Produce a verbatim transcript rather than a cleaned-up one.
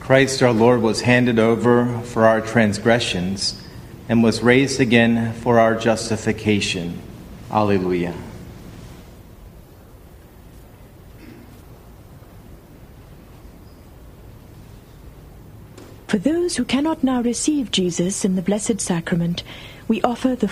Christ our Lord was handed over for our transgressions and was raised again for our justification. Alleluia. For those who cannot now receive Jesus in the Blessed Sacrament, we offer the